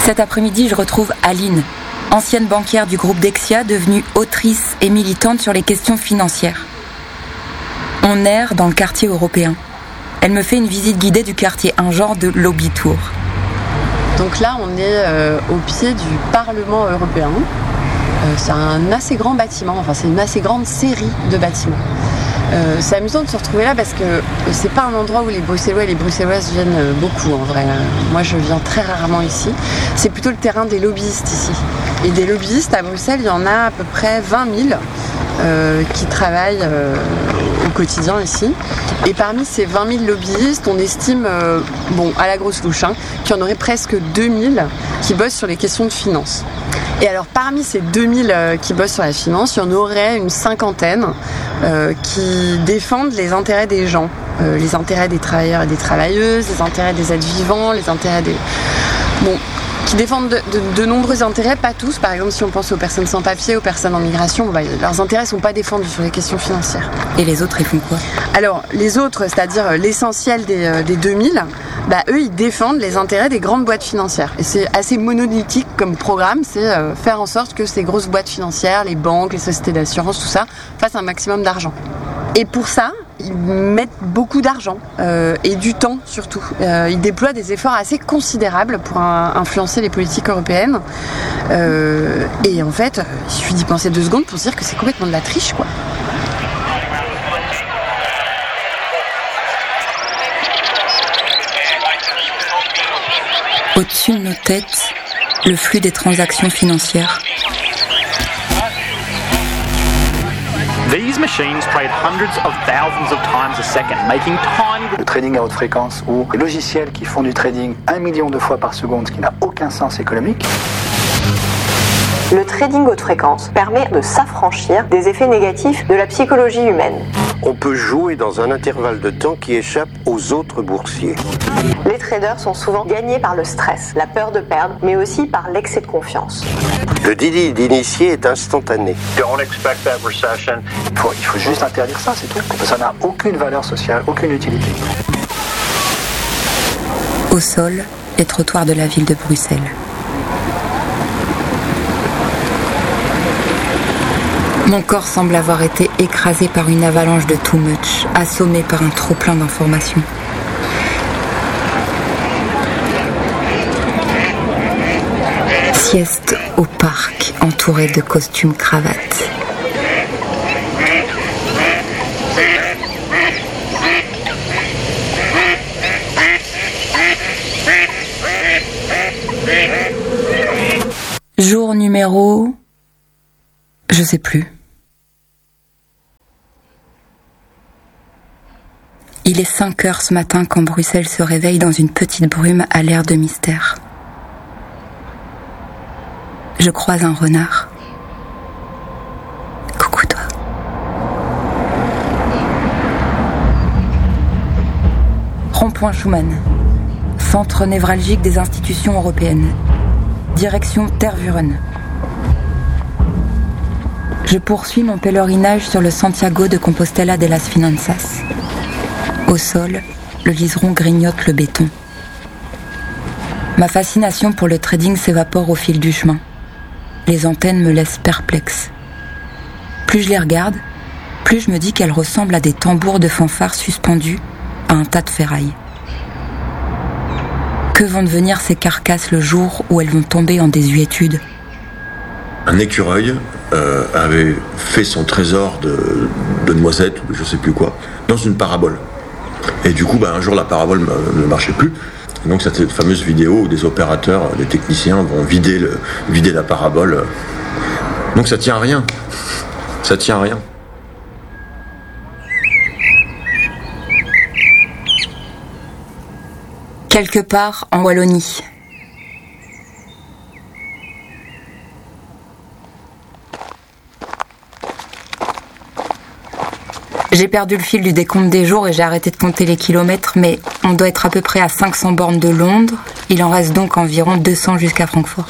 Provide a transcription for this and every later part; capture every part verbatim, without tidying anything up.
Cet après-midi, je retrouve Aline, ancienne banquière du groupe Dexia, devenue autrice et militante sur les questions financières. On erre dans le quartier européen. Elle me fait une visite guidée du quartier, un genre de lobby tour. Donc là, on est euh, au pied du Parlement européen. Euh, c'est un assez grand bâtiment, enfin c'est une assez grande série de bâtiments. Euh, c'est amusant de se retrouver là parce que c'est pas un endroit où les Bruxellois et les Bruxelloises viennent beaucoup en vrai. Moi je viens très rarement ici. C'est plutôt le terrain des lobbyistes ici. Et des lobbyistes à Bruxelles, il y en a à peu près vingt mille euh, qui travaillent euh, au quotidien ici. Et parmi ces vingt mille lobbyistes, on estime, euh, bon à la grosse louche, hein, qu'il y en aurait presque deux mille qui bossent sur les questions de finance. Et alors parmi ces deux mille euh, qui bossent sur la finance, il y en aurait une cinquantaine euh, qui défendent les intérêts des gens, euh, les intérêts des travailleurs et des travailleuses, les intérêts des êtres vivants, les intérêts des... Bon, qui défendent de, de, de nombreux intérêts, pas tous. Par exemple, si on pense aux personnes sans papier, aux personnes en migration, bah, leurs intérêts ne sont pas défendus sur les questions financières. Et les autres, ils font quoi ? Alors, les autres, c'est-à-dire l'essentiel des, des deux mille, bah, eux, ils défendent les intérêts des grandes boîtes financières. Et c'est assez monolithique comme programme, c'est euh, faire en sorte que ces grosses boîtes financières, les banques, les sociétés d'assurance, tout ça, fassent un maximum d'argent. Et pour ça, ils mettent beaucoup d'argent euh, et du temps surtout. Euh, ils déploient des efforts assez considérables pour un, influencer les politiques européennes. Euh, et en fait, il suffit d'y penser deux secondes pour se dire que c'est complètement de la triche, quoi. Au-dessus de nos têtes, le flux des transactions financières. These machines trade hundreds of thousands of times a second, making tiny... Le trading à haute fréquence ou les logiciels qui font du trading un million de fois par seconde, ce qui n'a aucun sens économique. Le trading haute fréquence permet de s'affranchir des effets négatifs de la psychologie humaine. On peut jouer dans un intervalle de temps qui échappe aux autres boursiers. Les traders sont souvent gagnés par le stress, la peur de perdre, mais aussi par l'excès de confiance. Le délit d'initié est instantané. Don't expect that recession. Il faut, il faut juste interdire ça, c'est tout. Ça n'a aucune valeur sociale, aucune utilité. Au sol, les trottoirs de la ville de Bruxelles. Mon corps semble avoir été écrasé par une avalanche de too much, assommé par un trop-plein d'informations. Sieste au parc, entouré de costumes cravates. Jour numéro... Je sais plus. Il est cinq heures ce matin quand Bruxelles se réveille dans une petite brume à l'air de mystère. Je croise un renard. Coucou toi. Rond-point Schuman. Centre névralgique des institutions européennes. Direction Tervuren. Je poursuis mon pèlerinage sur le Santiago de Compostela de las Finanzas. Au sol, le liseron grignote le béton. Ma fascination pour le trading s'évapore au fil du chemin. Les antennes me laissent perplexe. Plus je les regarde, plus je me dis qu'elles ressemblent à des tambours de fanfare suspendus à un tas de ferraille. Que vont devenir ces carcasses le jour où elles vont tomber en désuétude ? Un écureuil euh, avait fait son trésor de, de noisettes ou de je sais plus quoi dans une parabole. Et du coup, bah, un jour, la parabole ne marchait plus. Et donc, cette fameuse vidéo où des opérateurs, des techniciens vont vider, le, vider la parabole. Donc, ça tient à rien. Ça tient à rien. Quelque part en Wallonie. J'ai perdu le fil du décompte des jours et j'ai arrêté de compter les kilomètres, mais on doit être à peu près à cinq cents bornes de Londres. Il en reste donc environ deux cents jusqu'à Francfort.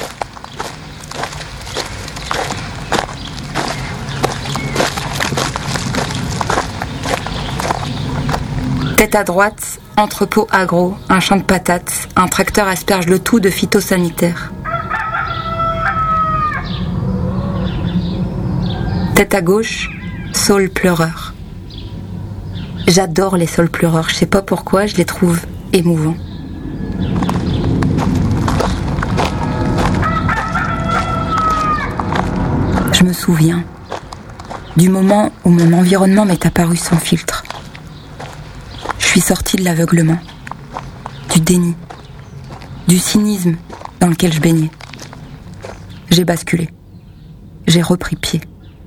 Tête à droite, entrepôt agro, un champ de patates, un tracteur asperge le tout de phytosanitaire. Tête à gauche, saule pleureur. J'adore les saules pleureurs, je sais pas pourquoi, je les trouve émouvants. Je me souviens du moment où mon environnement m'est apparu sans filtre. Je suis sortie de l'aveuglement, du déni, du cynisme dans lequel je baignais. J'ai basculé. J'ai repris pied.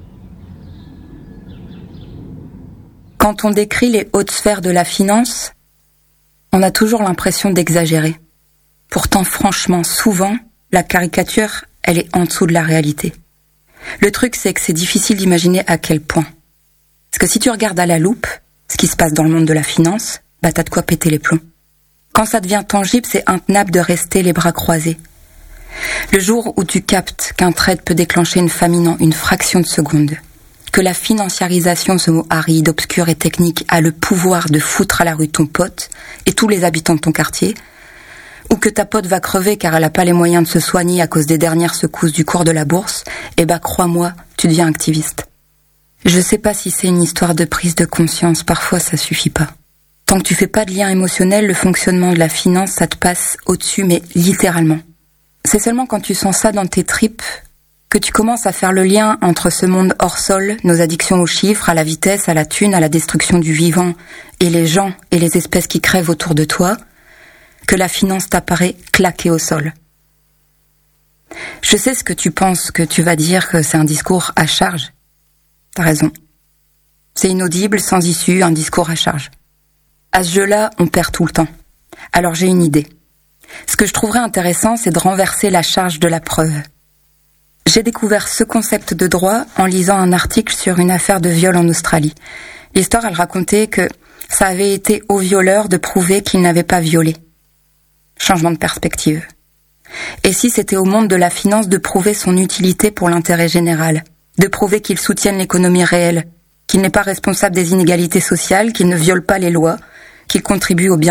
Quand on décrit les hautes sphères de la finance, on a toujours l'impression d'exagérer. Pourtant, franchement, souvent, la caricature, elle est en dessous de la réalité. Le truc, c'est que c'est difficile d'imaginer à quel point. Parce que si tu regardes à la loupe ce qui se passe dans le monde de la finance, bah t'as de quoi péter les plombs. Quand ça devient tangible, c'est intenable de rester les bras croisés. Le jour où tu captes qu'un trade peut déclencher une famine en une fraction de seconde, que la financiarisation, ce mot aride, obscur et technique, a le pouvoir de foutre à la rue ton pote et tous les habitants de ton quartier, ou que ta pote va crever car elle n'a pas les moyens de se soigner à cause des dernières secousses du cours de la bourse, eh ben crois-moi, tu deviens activiste. Je sais pas si c'est une histoire de prise de conscience, parfois ça suffit pas. Tant que tu fais pas de lien émotionnel, le fonctionnement de la finance, ça te passe au-dessus, mais littéralement. C'est seulement quand tu sens ça dans tes tripes que tu commences à faire le lien entre ce monde hors sol, nos addictions aux chiffres, à la vitesse, à la thune, à la destruction du vivant, et les gens et les espèces qui crèvent autour de toi, que la finance t'apparaît claquée au sol. Je sais ce que tu penses, que tu vas dire que c'est un discours à charge. T'as raison. C'est inaudible, sans issue, un discours à charge. À ce jeu-là, on perd tout le temps. Alors j'ai une idée. Ce que je trouverais intéressant, c'est de renverser la charge de la preuve. J'ai découvert ce concept de droit en lisant un article sur une affaire de viol en Australie. L'histoire, elle racontait que ça avait été au violeur de prouver qu'il n'avait pas violé. Changement de perspective. Et si c'était au monde de la finance de prouver son utilité pour l'intérêt général, de prouver qu'il soutienne l'économie réelle, qu'il n'est pas responsable des inégalités sociales, qu'il ne viole pas les lois, qu'il contribue au bien